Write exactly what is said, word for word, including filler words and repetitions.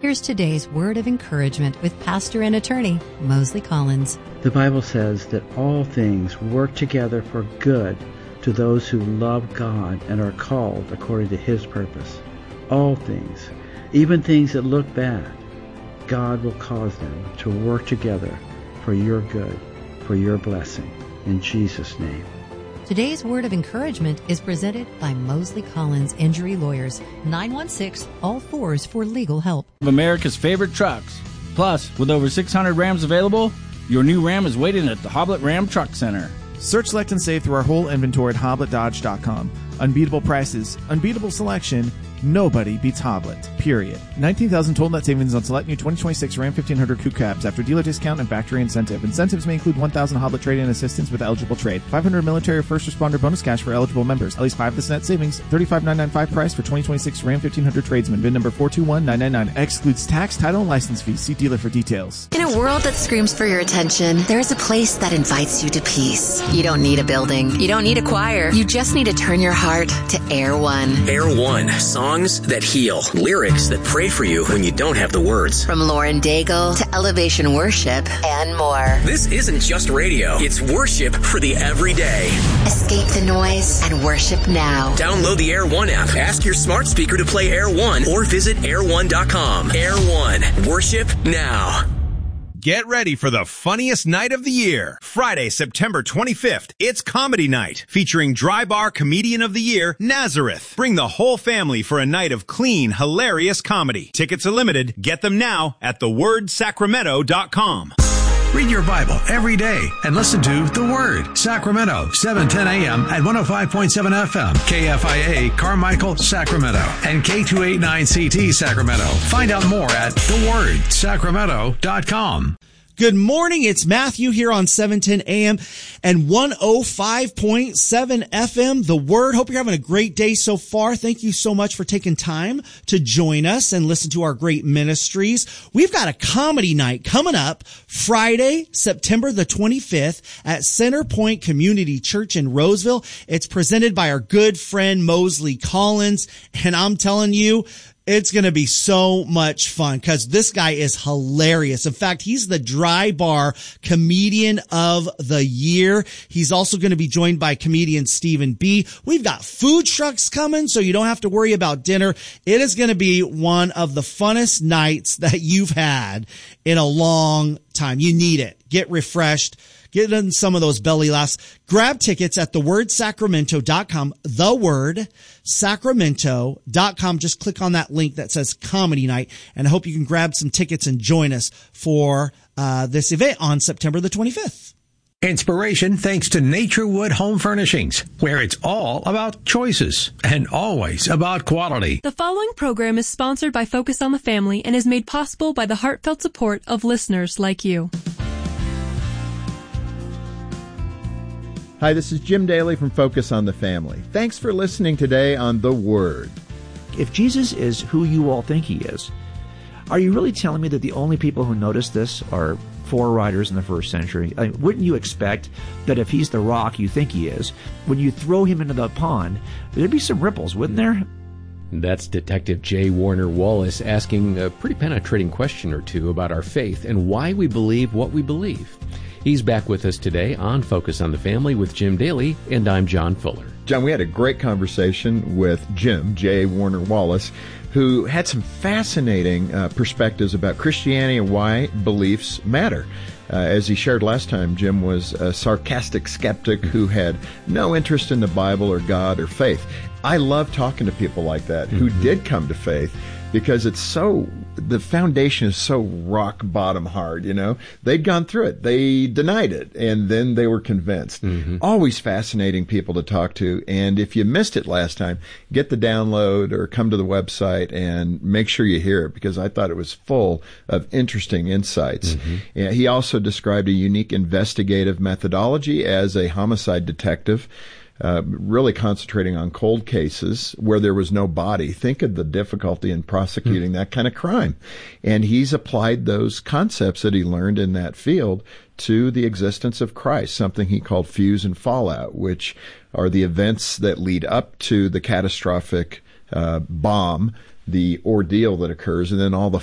Here's today's word of encouragement with pastor and attorney Mosley Collins. The Bible says that all things work together for good to those who love God and are called according to His purpose. All things, even things that look bad, God will cause them to work together for your good, for your blessing. In Jesus' name. Today's word of encouragement is presented by Mosley Collins Injury Lawyers, nine one six, all fours for legal help. America's favorite trucks. Plus, with over six hundred Rams available, your new Ram is waiting at the Hoblet Ram Truck Center. Search, select, and save through our whole inventory at hoblet dodge dot com. Unbeatable prices, unbeatable selection. Nobody beats Hoblet, period. nineteen thousand total net savings on select new twenty twenty-six Ram fifteen hundred Coupe Cabs after dealer discount and factory incentive. Incentives may include one thousand Hoblet trade-in assistance with eligible trade, five hundred military or first responder bonus cash for eligible members, at least five this net savings, thirty-five thousand nine hundred ninety-five price for twenty twenty-six Ram fifteen hundred tradesman, V I N number four two one nine nine nine. Excludes tax, title, and license fees. See dealer for details. In a world that screams for your attention, there is a place that invites you to peace. You don't need a building. You don't need a choir. You just need to turn your heart to Air One. Air One, songs that heal. Lyrics that pray for you when you don't have the words. From Lauren Daigle to Elevation Worship and more. This isn't just radio. It's worship for the everyday. Escape the noise and worship now. Download the Air One app. Ask your smart speaker to play Air One or visit air one dot com. Air One. Worship now. Get ready for the funniest night of the year. Friday, September twenty-fifth, it's Comedy Night, featuring Dry Bar Comedian of the Year, Nazareth. Bring the whole family for a night of clean, hilarious comedy. Tickets are limited. Get them now at the word sacramento dot com. Read your Bible every day and listen to The Word. Sacramento, seven ten a.m. at one oh five point seven F M. K F I A, Carmichael, Sacramento. And K two eighty-nine C T, Sacramento. Find out more at the word sacramento dot com. Good morning. It's Matthew here on seven ten A M and one oh five point seven F M. The Word. Hope you're having a great day so far. Thank you so much for taking time to join us and listen to our great ministries. We've got a comedy night coming up Friday, September the twenty-fifth at Center Point Community Church in Roseville. It's presented by our good friend Mosley Collins. And I'm telling you, it's going to be so much fun because this guy is hilarious. In fact, he's the Dry Bar Comedian of the Year. He's also going to be joined by comedian Stephen B. We've got food trucks coming, so you don't have to worry about dinner. It is going to be one of the funnest nights that you've had in a long time. You need it. Get refreshed. Get in some of those belly laughs. Grab tickets at the word sacramento dot com, the word sacramento dot com. Just click on that link that says Comedy Night, and I hope you can grab some tickets and join us for uh this event on September the twenty-fifth. Inspiration thanks to Naturewood Home Furnishings, where it's all about choices and always about quality. The following program is sponsored by Focus on the Family and is made possible by the heartfelt support of listeners like you. Hi, this is Jim Daly from Focus on the Family. Thanks for listening today on The Word. If Jesus is who you all think he is, are you really telling me that the only people who notice this are forerunners in the first century? I mean, wouldn't you expect that if he's the rock you think he is, when you throw him into the pond, there'd be some ripples, wouldn't there? That's Detective J. Warner Wallace asking a pretty penetrating question or two about our faith and why we believe what we believe. He's back with us today on Focus on the Family with Jim Daly, and I'm John Fuller. John, we had a great conversation with Jim, J. Warner Wallace, who had some fascinating uh, perspectives about Christianity and why beliefs matter. Uh, as he shared last time, Jim was a sarcastic skeptic who had no interest in the Bible or God or faith. I love talking to people like that who mm-hmm. did come to faith, because it's so, the foundation is so rock bottom hard, you know. They'd gone through it. They denied it, and then they were convinced. Mm-hmm. Always fascinating people to talk to. And if you missed it last time, get the download or come to the website and make sure you hear it, because I thought it was full of interesting insights. Mm-hmm. Yeah, he also described a unique investigative methodology as a homicide detective. Uh, really concentrating on cold cases where there was no body. Think of the difficulty in prosecuting mm. that kind of crime. And he's applied those concepts that he learned in that field to the existence of Christ, something he called fuse and fallout, which are the events that lead up to the catastrophic uh, bomb, the ordeal that occurs, and then all the